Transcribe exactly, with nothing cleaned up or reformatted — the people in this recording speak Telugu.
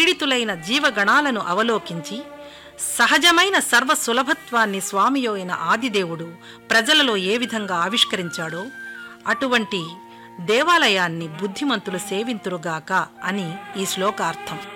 పీడితులైన జీవగణాలను అవలోకించి సహజమైన సర్వ సులభత్వాన్ని స్వామియోయిన ఆదిదేవుడు ప్రజలలో ఏ విధంగా ఆవిష్కరించాడో అటువంటి దేవాలయాన్ని బుద్ధిమంతులు సేవింతురుగాక అని ఈ శ్లోకార్థం.